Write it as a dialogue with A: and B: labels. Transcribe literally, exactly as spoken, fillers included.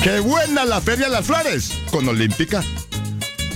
A: ¡Qué buena la Feria de las Flores con Olímpica!